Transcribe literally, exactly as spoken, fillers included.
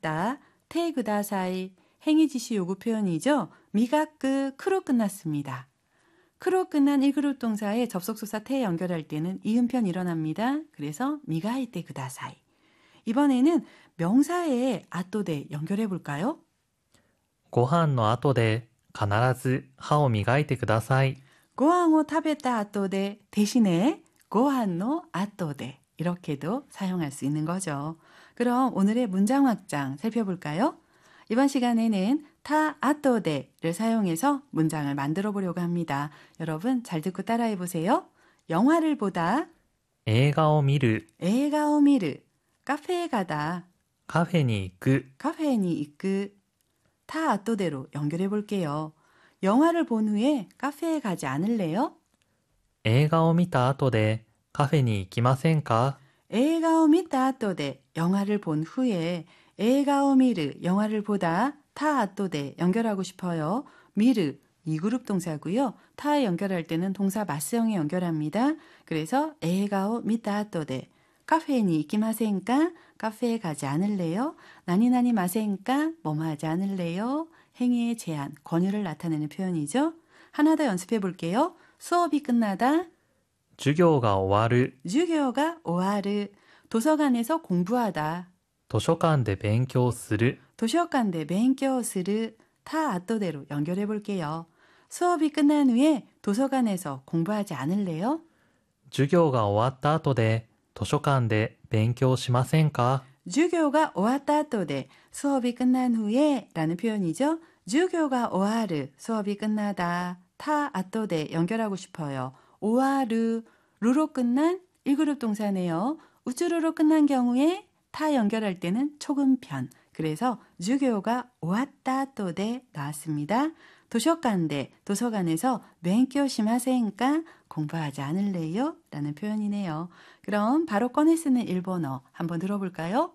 食べた 테 구다사이 행위 지시 요구 표현이죠. 미가끄 크로 끝났습니다. 크로 끝난 일 그룹 동사에 접속소사 테 연결할 때는 이음편 일어납니다. 그래서 미가이테 구다사이. 이번에는 명사에 아또데 연결해 볼까요? ご飯の後で必ず歯を磨いてください. 고항を食べた 아또데 대신에 고한노 아또데 이렇게도 사용할 수 있는 거죠. 그럼 오늘의 문장 확장 살펴볼까요? 이번 시간에는 타 아또데를 사용해서 문장을 만들어 보려고 합니다. 여러분 잘 듣고 따라해 보세요. 영화를 보다 映画を見る 에가を見る 카페에 가다 カフェに行く 카페에 이끄 타 아또데로 연결해 볼게요. 영화를 본 후에 카페에 가지 않을래요? 映画を見た後でカフェに行きませんか? 에가を見た 아또데 영화를 본 후에 에가を 미르 영화를 보다 타 아또데 연결하고 싶어요. 미르 이 그룹 동사고요. 타에 연결할 때는 동사 마스형에 연결합니다. 그래서 에가を 見た 아또데 카페에 이키마센까? 카페에 가지 않을래요? 나니나니 마센까? 뭐뭐 하지 않을래요? 행위의 제한, 권유를 나타내는 표현이죠. 하나 더 연습해 볼게요. 수업이 끝나다 授業が終わる 주교가 오하르 도서관에서 공부하다 図書館で勉強する 도서관대 벤교스르 타 아또대로 연결해 볼게요. 수업이 끝난 후에 도서관에서 공부하지 않을래요? 授業が終わった後で図書館で勉強しませんか? 주교가 오왔다 또데 수업이 끝난 후에 라는 표현이죠. 주교가 오하르 수업이 끝나다 타 아또데 연결하고 싶어요. 오하르 루로 끝난 일 그룹 동사네요. 우쭈루로 끝난 경우에 타 연결할 때는 초급편. 그래서 주교가 오왔다 또데 나왔습니다. 도서관대 도서관에서 벤교 시마세니까 공부하지 않을래요? 라는 표현이네요. 그럼 바로 꺼내 쓰는 일본어 한번 들어볼까요?